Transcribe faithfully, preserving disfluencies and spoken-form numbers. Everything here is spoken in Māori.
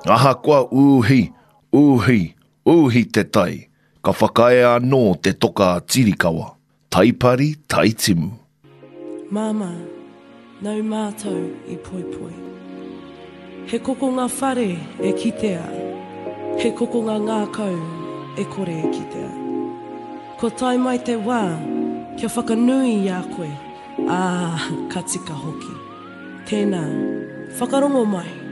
Aha kua uhi, uhi, uhi te tai. Ka whakae anō te toka tirikawa. Taipari, taitimu. Māma, nau mātou i poi poi. He koko ngā whare e kitea. He koko ngā ngākau e kore e kitea. Ko tai mai te wā, kia whakanui i a koe. Ah, ka tika hoki. Tēnā, whakarongo mai.